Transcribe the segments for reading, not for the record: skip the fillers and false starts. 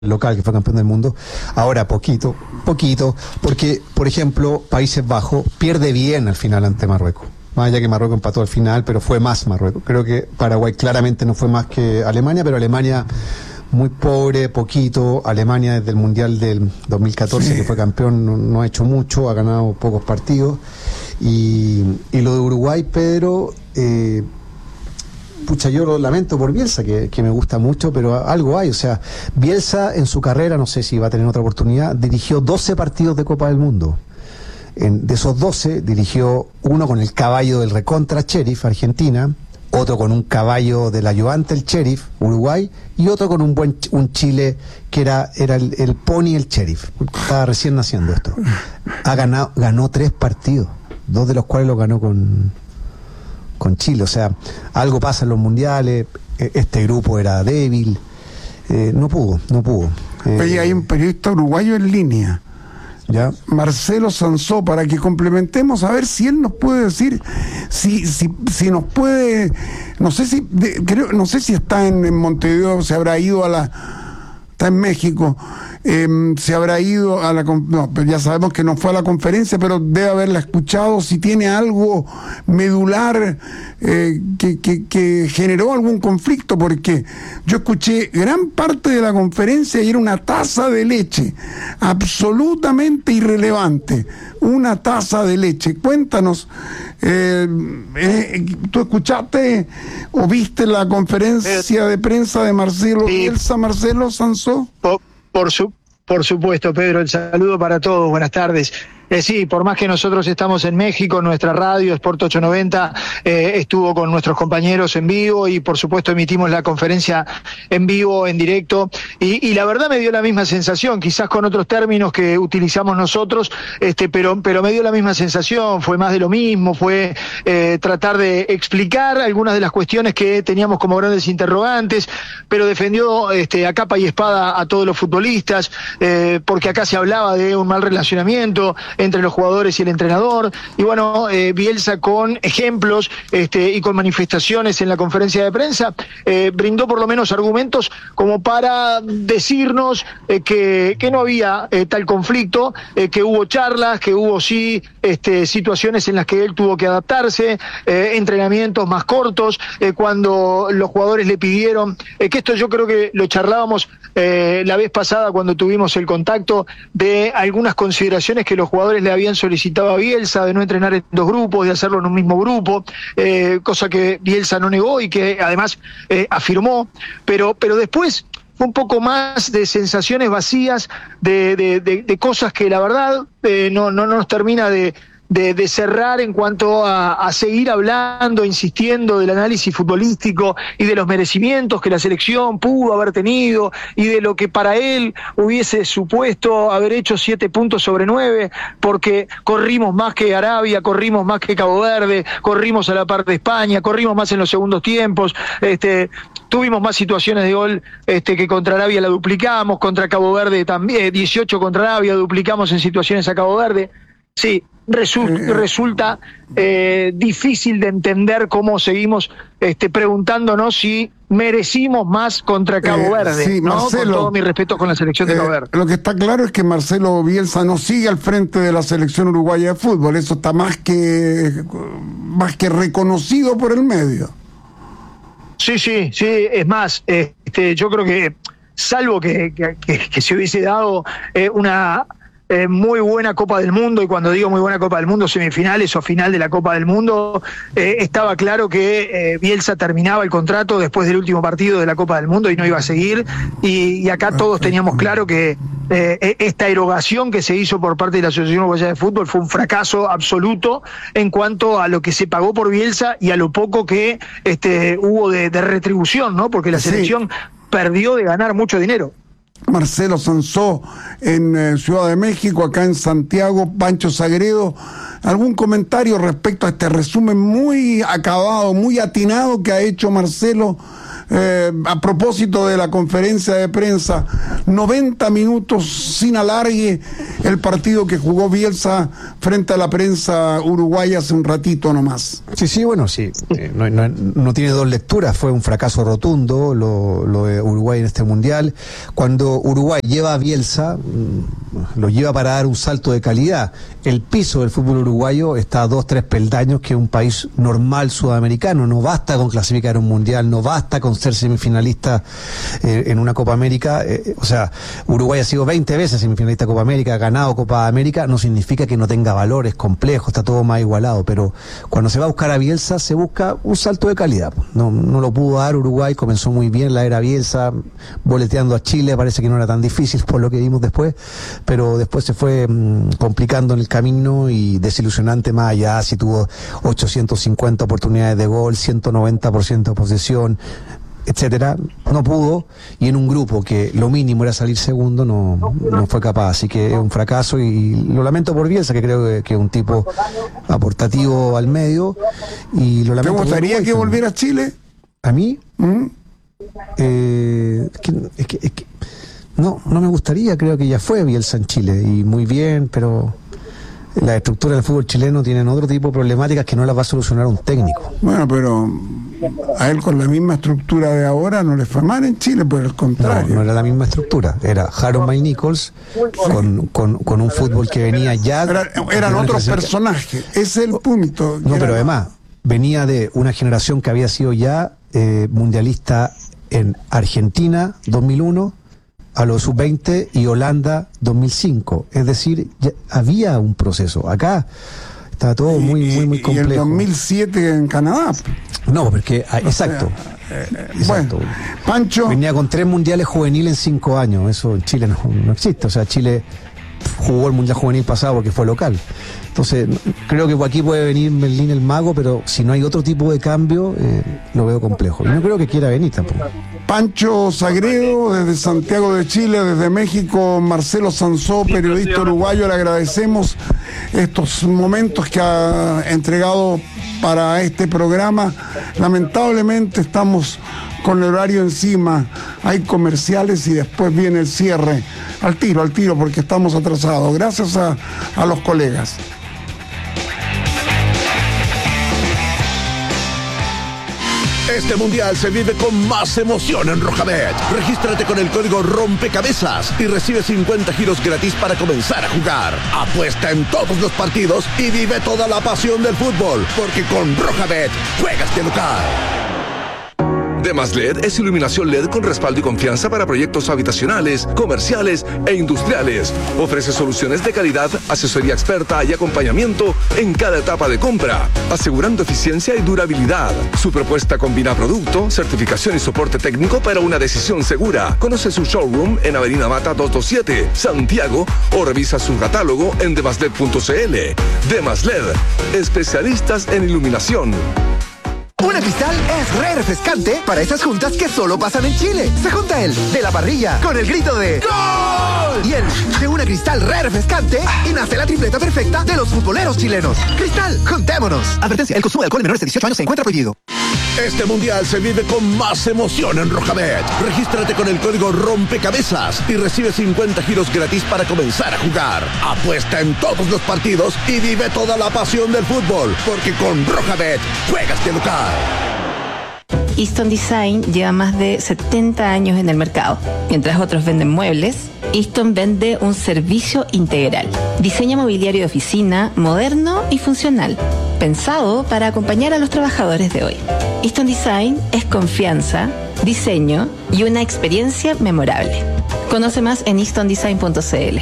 local que fue campeón del mundo. Ahora poquito, porque, por ejemplo, Países Bajos pierde bien al final ante Marruecos. Más allá que Marruecos empató al final, pero fue más Marruecos. Creo que Paraguay claramente no fue más que Alemania, pero Alemania muy pobre, poquito. Alemania desde el Mundial del 2014, que fue campeón, no ha hecho mucho, ha ganado pocos partidos. Y lo de Uruguay, Pedro, pucha, yo lo lamento por Bielsa, que me gusta mucho, pero algo hay. O sea, Bielsa en su carrera, no sé si va a tener otra oportunidad, dirigió 12 partidos de Copa del Mundo. De esos 12, dirigió uno con el caballo del recontra Sheriff, Argentina, otro con un caballo del ayudante, el Sheriff, Uruguay, y otro con un Chile que era el pony, el Sheriff. Estaba recién naciendo esto. Ganó 3 partidos, 2 de los cuales los ganó con Chile. O sea, algo pasa en los mundiales, este grupo era débil, no pudo. Oye, hay un periodista uruguayo en línea, ¿ya? Marcelo Sansó, para que complementemos, a ver si él nos puede decir, si nos puede, no sé si está en Montevideo, se habrá ido está en México, se habrá ido a no, pero ya sabemos que no fue a la conferencia, pero debe haberla escuchado, si tiene algo medular que generó algún conflicto, porque yo escuché gran parte de la conferencia y era una taza de leche, absolutamente irrelevante, una taza de leche. Cuéntanos, ¿tú escuchaste o viste la conferencia de prensa de Marcelo Bielsa, Marcelo Sansó? Por supuesto, Pedro, el saludo para todos, buenas tardes. Sí, por más que nosotros estamos en México, nuestra radio Sport 890 estuvo con nuestros compañeros en vivo y por supuesto emitimos la conferencia en vivo, en directo, y la verdad me dio la misma sensación, quizás con otros términos que utilizamos nosotros, pero me dio la misma sensación, fue más de lo mismo, fue tratar de explicar algunas de las cuestiones que teníamos como grandes interrogantes, pero defendió a capa y espada a todos los futbolistas, porque acá se hablaba de un mal relacionamiento entre los jugadores y el entrenador, y bueno, Bielsa con ejemplos y con manifestaciones en la conferencia de prensa, brindó por lo menos argumentos como para decirnos que no había tal conflicto, que hubo charlas, que hubo sí situaciones en las que él tuvo que adaptarse, entrenamientos más cortos, cuando los jugadores le pidieron, que esto yo creo que lo charlábamos la vez pasada cuando tuvimos el contacto, de algunas consideraciones que los jugadores le habían solicitado a Bielsa, de no entrenar en 2 grupos, de hacerlo en un mismo grupo, cosa que Bielsa no negó y que además afirmó, pero después fue un poco más de sensaciones vacías, de cosas que la verdad no nos termina de cerrar en cuanto a seguir hablando, insistiendo del análisis futbolístico y de los merecimientos que la selección pudo haber tenido y de lo que para él hubiese supuesto haber hecho 7 puntos sobre 9, porque corrimos más que Arabia, corrimos más que Cabo Verde, corrimos a la par de España, corrimos más en los segundos tiempos, tuvimos más situaciones de gol que contra Arabia la duplicamos, contra Cabo Verde también, 18 contra Arabia, duplicamos en situaciones a Cabo Verde. Sí, resulta difícil de entender cómo seguimos preguntándonos si merecimos más contra Cabo Verde, sí, ¿no? Marcelo, con todo mi respeto con la selección de Cabo Verde. Lo que está claro es que Marcelo Bielsa no sigue al frente de la selección uruguaya de fútbol, eso está más que reconocido por el medio. Sí, es más, yo creo que salvo que se hubiese dado una muy buena Copa del Mundo, y cuando digo muy buena Copa del Mundo, semifinales o final de la Copa del Mundo, estaba claro que Bielsa terminaba el contrato después del último partido de la Copa del Mundo y no iba a seguir, y acá todos teníamos claro que esta erogación que se hizo por parte de la Asociación Uruguaya de Fútbol fue un fracaso absoluto en cuanto a lo que se pagó por Bielsa y a lo poco que hubo de retribución, ¿no? Porque la selección perdió de ganar mucho dinero. Marcelo Sansó en Ciudad de México, acá en Santiago, Pancho Sagredo, ¿algún comentario respecto a este resumen muy acabado, muy atinado que ha hecho Marcelo a propósito de la conferencia de prensa, 90 minutos sin alargue el partido que jugó Bielsa frente a la prensa uruguaya hace un ratito nomás. Sí, bueno, sí. No tiene dos lecturas. Fue un fracaso rotundo lo de Uruguay en este mundial. Cuando Uruguay lleva a Bielsa, lo lleva para dar un salto de calidad. El piso del fútbol uruguayo está a 2-3 peldaños que un país normal sudamericano. No basta con clasificar un mundial, no basta con ser semifinalista en una Copa América. O sea, Uruguay ha sido 20 veces semifinalista de Copa América, ha ganado Copa América, no significa que no tenga valores complejos, está todo más igualado, pero cuando se va a buscar a Bielsa se busca un salto de calidad. No lo pudo dar Uruguay, comenzó muy bien la era Bielsa, boleteando a Chile, parece que no era tan difícil por lo que vimos después, pero después se fue complicando en el camino y desilusionante más allá, si tuvo 850 oportunidades de gol, 190% de posesión, etcétera, no pudo, y en un grupo que lo mínimo era salir segundo no fue capaz, así que es un fracaso y lo lamento por Bielsa, que creo que es un tipo aportativo al medio, y lo lamento. ¿Te gustaría que volviera a Chile? ¿A mí? No me gustaría, creo que ya fue Bielsa en Chile y muy bien, pero la estructura del fútbol chileno tienen otro tipo de problemáticas que no las va a solucionar un técnico. Bueno, pero a él con la misma estructura de ahora no le fue mal en Chile, por el contrario. No era la misma estructura, era Harold May Nichols con un fútbol que venía ya... Eran otros personajes, ese es el punto. No, pero además venía de una generación que había sido ya mundialista en Argentina 2001, a los sub-20 y Holanda 2005, es decir, ya había un proceso. Acá está todo muy complejo. Y el 2007 en Canadá. No, porque exacto. Bueno, Pancho venía con 3 mundiales juveniles en 5 años. Eso en Chile no existe. O sea, Chile jugó el mundial juvenil pasado porque fue local. Entonces, creo que aquí puede venir Merlín el mago, pero si no hay otro tipo de cambio, lo veo complejo. Y no creo que quiera venir tampoco. Pancho Sagredo, desde Santiago de Chile, desde México, Marcelo Sansó, periodista uruguayo, le agradecemos estos momentos que ha entregado para este programa. Lamentablemente estamos con el horario encima, hay comerciales y después viene el cierre. Al tiro, porque estamos atrasados. Gracias a los colegas. Este mundial se vive con más emoción en Rojabet. Regístrate con el código Rompecabezas y recibe 50 giros gratis para comenzar a jugar. Apuesta en todos los partidos y vive toda la pasión del fútbol, porque con Rojabet juegas de local. Demas LED es iluminación LED con respaldo y confianza para proyectos habitacionales, comerciales e industriales. Ofrece soluciones de calidad, asesoría experta y acompañamiento en cada etapa de compra, asegurando eficiencia y durabilidad. Su propuesta combina producto, certificación y soporte técnico para una decisión segura. Conoce su showroom en Avenida Mata 227, Santiago, o revisa su catálogo en demasled.cl. Demas LED, especialistas en iluminación. Una Cristal es re refrescante para esas juntas que solo pasan en Chile. Se junta el de la parrilla con el grito de ¡Gol! Y el de una Cristal re refrescante y nace la tripleta perfecta de los futboleros chilenos. Cristal, juntémonos. Advertencia, el consumo de alcohol en menores de 18 años se encuentra prohibido. Este mundial se vive con más emoción en Rojabet. Regístrate con el código Rompecabezas y recibe 50 giros gratis para comenzar a jugar. Apuesta en todos los partidos y vive toda la pasión del fútbol, porque con Rojabet juegas de local. Easton Design lleva más de 70 años en el mercado. Mientras otros venden muebles, Easton vende un servicio integral. Diseña mobiliario de oficina moderno y funcional, pensado para acompañar a los trabajadores de hoy. Easton Design es confianza, diseño y una experiencia memorable. Conoce más en eastondesign.cl.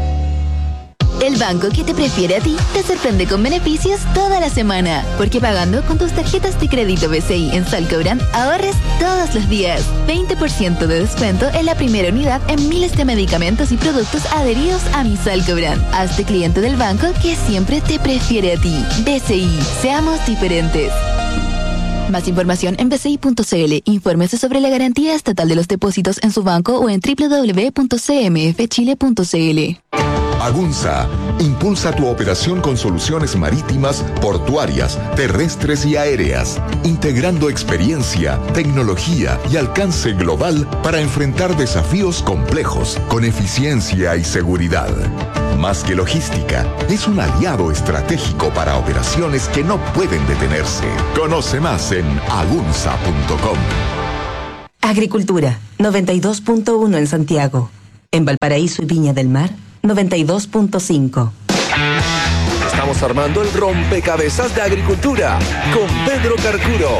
El banco que te prefiere a ti te sorprende con beneficios toda la semana. Porque pagando con tus tarjetas de crédito BCI en Salcobrand, ahorres todos los días. 20% de descuento en la primera unidad en miles de medicamentos y productos adheridos a mi Salcobrand. Hazte cliente del banco que siempre te prefiere a ti. BCI, seamos diferentes. Más información en bci.cl. Infórmese sobre la garantía estatal de los depósitos en su banco o en www.cmfchile.cl. Agunza impulsa tu operación con soluciones marítimas, portuarias, terrestres y aéreas, integrando experiencia, tecnología y alcance global para enfrentar desafíos complejos con eficiencia y seguridad. Más que logística, es un aliado estratégico para operaciones que no pueden detenerse. Conoce más en agunza.com. Agricultura, 92.1 en Santiago. En Valparaíso y Viña del Mar, 92.5. Estamos armando el rompecabezas de agricultura con Pedro Carcuro.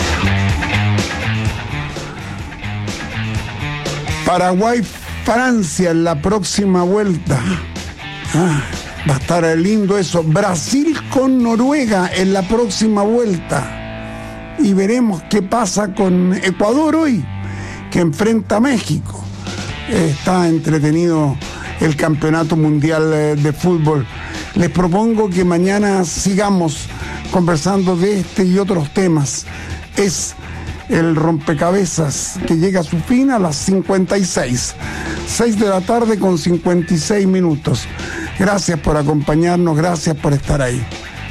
Paraguay-Francia en la próxima vuelta. Va a estar lindo eso. Brasil con Noruega en la próxima vuelta. Y veremos qué pasa con Ecuador hoy, que enfrenta a México. Está entretenido el Campeonato Mundial de Fútbol. Les propongo que mañana sigamos conversando de este y otros temas. Es el rompecabezas que llega a su fin a las 56. 6 de la tarde con 56 minutos. Gracias por acompañarnos, gracias por estar ahí.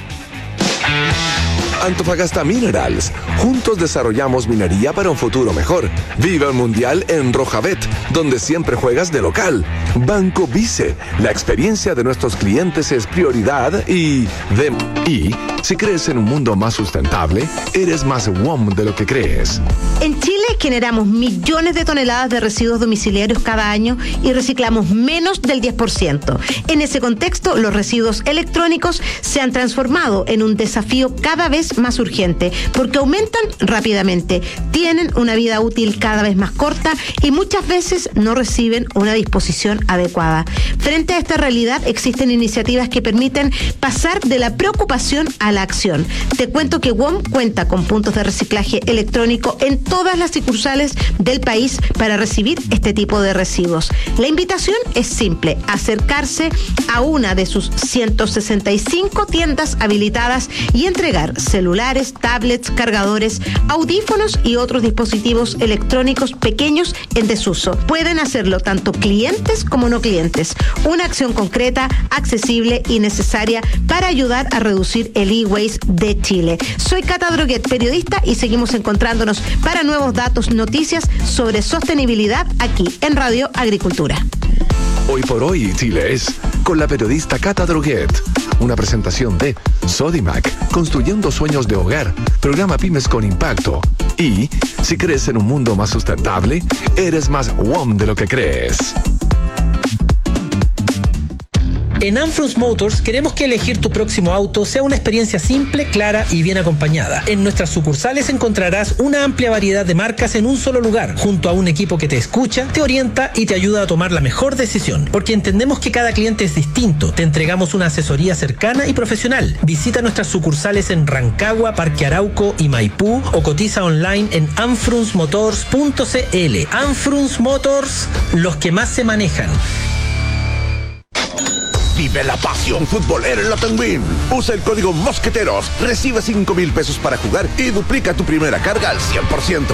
Antofagasta Minerals. Juntos desarrollamos minería para un futuro mejor. Viva el Mundial en Rojabet, donde siempre juegas de local. Banco Vice. La experiencia de nuestros clientes es prioridad y si crees en un mundo más sustentable, eres más WOM de lo que crees. En Chile generamos millones de toneladas de residuos domiciliarios cada año y reciclamos menos del 10%. En ese contexto, los residuos electrónicos se han transformado en un desafío cada vez más urgente, porque aumentan rápidamente, tienen una vida útil cada vez más corta y muchas veces no reciben una disposición adecuada. Frente a esta realidad, existen iniciativas que permiten pasar de la preocupación a la acción. Te cuento que WOM cuenta con puntos de reciclaje electrónico en todas las sucursales del país para recibir este tipo de residuos. La invitación es simple: acercarse a una de sus 165 tiendas habilitadas y entregar celulares, tablets, cargadores, audífonos y otros dispositivos electrónicos pequeños en desuso. Pueden hacerlo tanto clientes como no clientes. Una acción concreta, accesible y necesaria para ayudar a reducir el e-waste de Chile. Soy Cata Droguet, periodista, y seguimos encontrándonos para nuevos datos, noticias sobre sostenibilidad aquí en Radio Agricultura. Hoy por hoy, Chile es con la periodista Cata Droguet. Una presentación de Sodimac, construyendo sueños de hogar, programa Pymes con Impacto. Y si crees en un mundo más sustentable, eres más WOM de lo que crees. En Anfrus Motors queremos que elegir tu próximo auto sea una experiencia simple, clara y bien acompañada. En nuestras sucursales encontrarás una amplia variedad de marcas en un solo lugar, junto a un equipo que te escucha, te orienta y te ayuda a tomar la mejor decisión. Porque entendemos que cada cliente es distinto. Te entregamos una asesoría cercana y profesional. Visita nuestras sucursales en Rancagua, Parque Arauco y Maipú o cotiza online en anfrusmotors.cl. Anfrus Motors, los que más se manejan. Vive la pasión futbolera en la Tenguin. Usa el código Mosqueteros, recibe 5,000 pesos para jugar y duplica tu primera carga al 100%.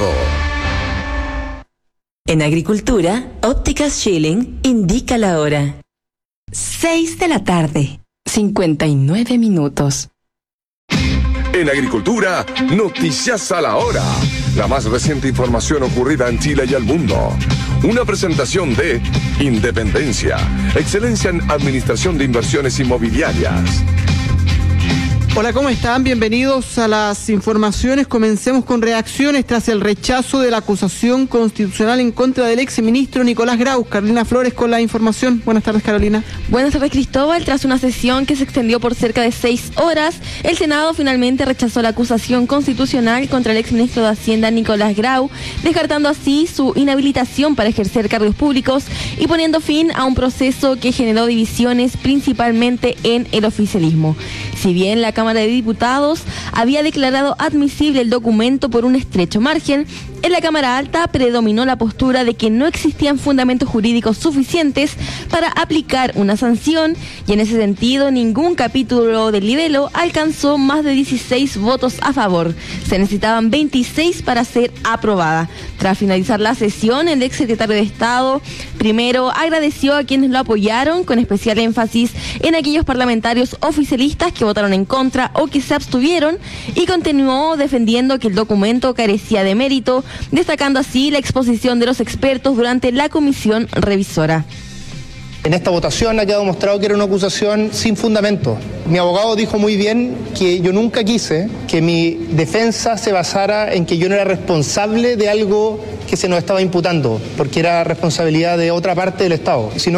En Agricultura, Ópticas Schilling indica la hora. 6 de la tarde, 59 minutos. En Agricultura, noticias a la hora. La más reciente información ocurrida en Chile y el mundo. Una presentación de Independencia, excelencia en administración de inversiones inmobiliarias. Hola, ¿cómo están? Bienvenidos a las informaciones. Comencemos con reacciones tras el rechazo de la acusación constitucional en contra del exministro Nicolás Grau. Carolina Flores con la información. Buenas tardes, Carolina. Buenas tardes, Cristóbal. Tras una sesión que se extendió por cerca de 6 horas, el Senado finalmente rechazó la acusación constitucional contra el exministro de Hacienda Nicolás Grau, descartando así su inhabilitación para ejercer cargos públicos y poniendo fin a un proceso que generó divisiones principalmente en el oficialismo. Si bien la Cámara de Diputados había declarado admisible el documento por un estrecho margen, En la Cámara Alta predominó la postura de que no existían fundamentos jurídicos suficientes para aplicar una sanción y en ese sentido ningún capítulo del libelo alcanzó más de 16 votos a favor. Se necesitaban 26 para ser aprobada. Tras finalizar la sesión, el exsecretario de Estado primero agradeció a quienes lo apoyaron, con especial énfasis en aquellos parlamentarios oficialistas que votaron en contra o que se abstuvieron, y continuó defendiendo que el documento carecía de mérito, destacando así la exposición de los expertos durante la comisión revisora. En esta votación ha quedado demostrado que era una acusación sin fundamento. Mi abogado dijo muy bien que yo nunca quise que mi defensa se basara en que yo no era responsable de algo que se nos estaba imputando, porque era responsabilidad de otra parte del Estado, sino